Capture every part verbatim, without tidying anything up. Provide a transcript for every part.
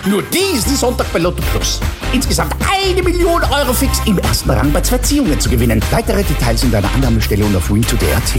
Nur diesen Sonntag bei Lotto Plus. Insgesamt eine Million Euro fix im ersten Rang bei zwei Ziehungen zu gewinnen. Weitere Details in deiner Annahmestellung auf win to punkt d.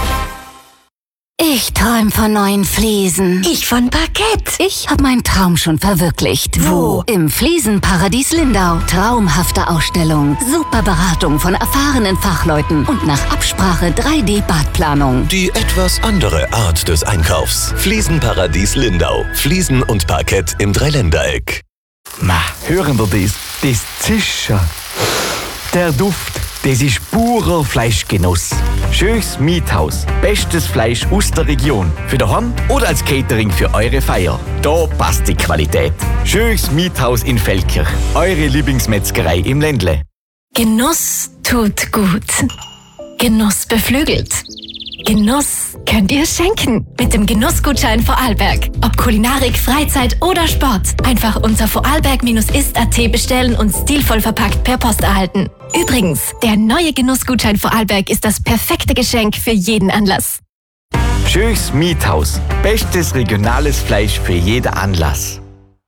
Ich träum von neuen Fliesen. Ich von Parkett. Ich habe meinen Traum schon verwirklicht. Wo? Im Fliesenparadies Lindau. Traumhafte Ausstellung, super Beratung von erfahrenen Fachleuten und nach Absprache drei D Badplanung. Die etwas andere Art des Einkaufs. Fliesenparadies Lindau. Fliesen und Parkett im Dreiländereck. Ma, hören wir das? Das Zischen. Der Duft, das ist purer Fleischgenuss. Schönes Miethaus. Bestes Fleisch aus der Region. Für daheim oder als Catering für eure Feier. Da passt die Qualität. Schönes Miethaus in Velkirch. Eure Lieblingsmetzgerei im Ländle. Genuss tut gut. Genuss beflügelt. Genuss könnt ihr schenken mit dem Genussgutschein Vorarlberg. Ob Kulinarik, Freizeit oder Sport. Einfach unter vorarlberg ist punkt at bestellen und stilvoll verpackt per Post erhalten. Übrigens, der neue Genussgutschein Vorarlberg ist das perfekte Geschenk für jeden Anlass. Schönes Miethaus. Bestes regionales Fleisch für jeden Anlass.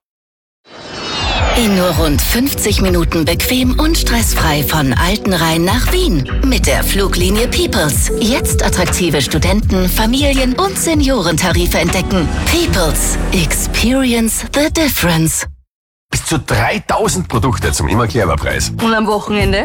In nur rund fünfzig Minuten bequem und stressfrei von Altenrhein nach Wien. Mit der Fluglinie Peoples. Jetzt attraktive Studenten-, Familien- und Seniorentarife entdecken. Peoples. Experience the difference. Bis zu dreitausend Produkte zum immer Clever Preis. Und am Wochenende?